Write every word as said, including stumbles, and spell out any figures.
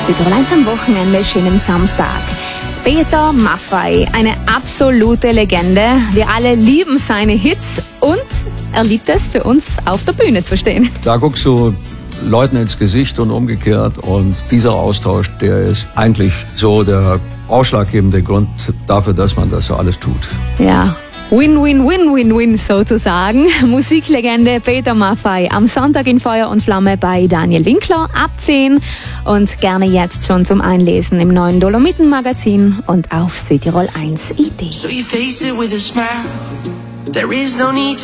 Südtirol eins am Wochenende, schönen Samstag. Peter Maffay, eine absolute Legende. Wir alle lieben seine Hits und er liebt es, für uns auf der Bühne zu stehen. Da guckst du Leuten ins Gesicht und umgekehrt und dieser Austausch, der ist eigentlich so der ausschlaggebende Grund dafür, dass man das so alles tut. Ja. Win, win, win, win, win sozusagen. Musiklegende Peter Maffay am Sonntag in Feuer und Flamme bei Daniel Winkler ab zehn und gerne jetzt schon zum Einlesen im neuen Dolomiten-Magazin und auf Südtirol eins punkt I D. So you face it with a smile. There is no need